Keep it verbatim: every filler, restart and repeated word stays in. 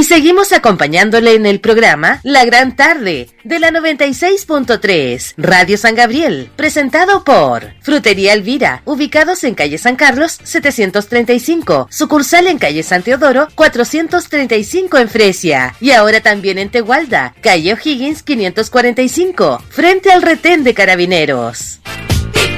Y seguimos acompañándole en el programa La Gran Tarde de la noventa y seis punto tres, Radio San Gabriel, presentado por Frutería Elvira, ubicados en calle San Carlos setecientos treinta y cinco, sucursal en calle San Teodoro cuatrocientos treinta y cinco en Fresia, y ahora también en Tegualda, calle O'Higgins quinientos cuarenta y cinco, frente al retén de Carabineros.